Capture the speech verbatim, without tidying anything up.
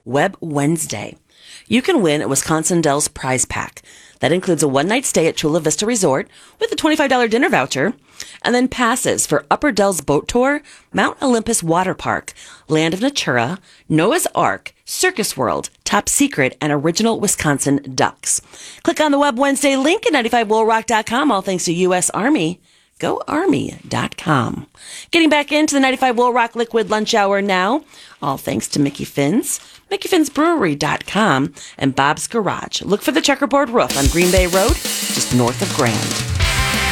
Web Wednesday. You can win a Wisconsin Dells prize pack. That includes a one-night stay at Chula Vista Resort with a twenty-five dollars dinner voucher, and then passes for Upper Dells Boat Tour, Mount Olympus Water Park, Land of Natura, Noah's Ark, Circus World, Top Secret, and Original Wisconsin Ducks. Click on the Web Wednesday link at ninety-five wool rock dot com, all thanks to U S Army. Go Army dot com. Getting back into the ninety-five Wool Rock Liquid Lunch Hour now, all thanks to Mickey Finn's, Mickey Finns Brewery dot com, and Bob's Garage. Look for the checkerboard roof on Green Bay Road, just north of Grand.